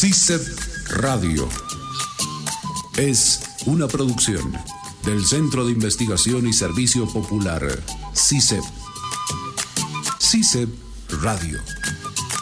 CISEP Radio es una producción del Centro de Investigación y Servicio Popular, CISEP. CISEP Radio.